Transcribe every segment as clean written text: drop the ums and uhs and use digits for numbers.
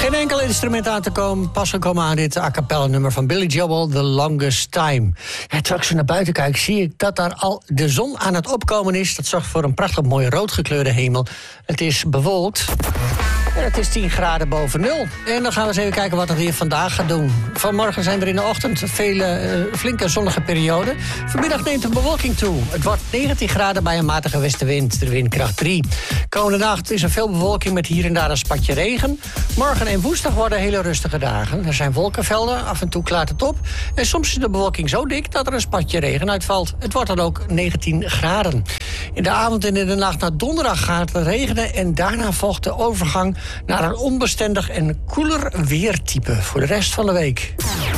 Geen enkel instrument aan te komen, pas gekomen aan dit a cappella nummer van Billy Joel, The Longest Time. Ja, terwijl ik zo naar buiten kijk, zie ik dat daar al de zon aan het opkomen is. Dat zorgt voor een prachtig mooi rood gekleurde hemel. Het is bewolkt. En het is 10 graden boven nul. En dan gaan we eens even kijken wat het hier vandaag gaat doen. Vanmorgen zijn er in de ochtend vele flinke zonnige perioden. Vanmiddag neemt de bewolking toe. Het wordt 19 graden bij een matige westenwind, de windkracht 3. Komende nacht is er veel bewolking met hier en daar een spatje regen. Morgen en woensdag worden hele rustige dagen. Er zijn wolkenvelden, af en toe klaart het op. En soms is de bewolking zo dik dat er een spatje regen uitvalt. Het wordt dan ook 19 graden. In de avond en in de nacht naar donderdag gaat het regenen en daarna volgt de overgang naar een onbestendig en koeler weertype voor de rest van de week.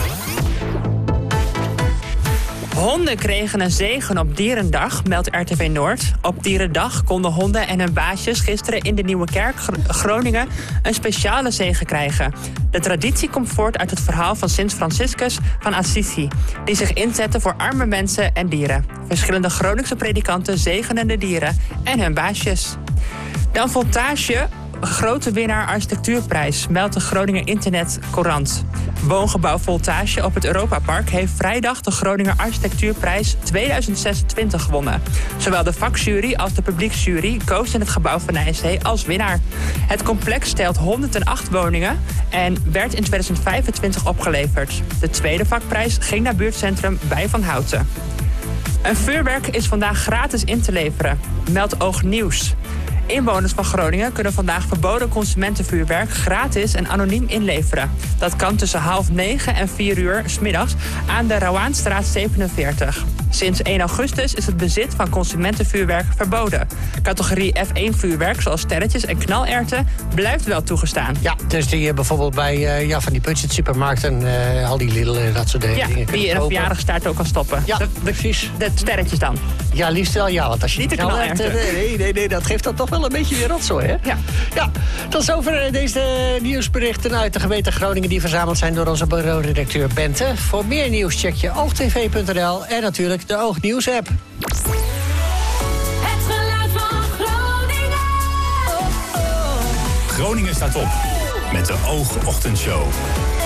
Honden kregen een zegen op Dierendag, meldt RTV Noord. Op Dierendag konden honden en hun baasjes gisteren in de Nieuwe Kerk Groningen een speciale zegen krijgen. De traditie komt voort uit het verhaal van Sint Franciscus van Assisi, die zich inzette voor arme mensen en dieren. Verschillende Groningse predikanten zegenen de dieren en hun baasjes. Dan Voltage, grote winnaar architectuurprijs, meldt de Groninger Internet Courant. Woongebouw Voltage op het Europapark heeft vrijdag de Groninger Architectuurprijs 2026 gewonnen. Zowel de vakjury als de publieksjury koos in het gebouw van Nijzee als winnaar. Het complex telt 108 woningen en werd in 2025 opgeleverd. De tweede vakprijs ging naar buurtcentrum Bij van Houten. Een vuurwerk is vandaag gratis in te leveren, meldt Oognieuws. Inwoners van Groningen kunnen vandaag verboden consumentenvuurwerk gratis en anoniem inleveren. Dat kan tussen 8:30 en 4 uur 's middags aan de Rouwaanstraat 47. Sinds 1 augustus is het bezit van consumentenvuurwerk verboden. Categorie F1 vuurwerk, zoals sterretjes en knalerten, blijft wel toegestaan. Ja, dus die bijvoorbeeld bij van die budget supermarkten, al die Lidl en dat soort dingen. Ja, die in een verjaardagstaart ook kan stoppen. Ja, precies. De sterretjes dan. Ja, liefst wel ja, want als je niet de knalerten. Nee, dat geeft dan toch wel een beetje weer rotzooi, hè? Ja. Tot zover deze nieuwsberichten uit de gemeente Groningen die verzameld zijn door onze bureauredacteur Bente. Voor meer nieuws check je oogtv.nl en natuurlijk de Oognieuws-app. Het geluid van Groningen. Groningen staat op met de Oogochtendshow.